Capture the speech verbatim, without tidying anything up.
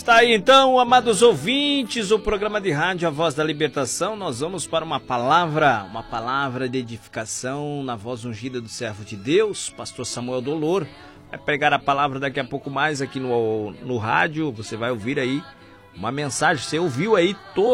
Tá aí então, amados ouvintes, o programa de rádio A Voz da Libertação. Nós vamos para uma palavra, uma palavra de edificação na voz ungida do servo de Deus, pastor Samuel Dolor. Vai pregar a palavra daqui a pouco mais aqui no, no rádio. Você vai ouvir aí uma mensagem, você ouviu aí todo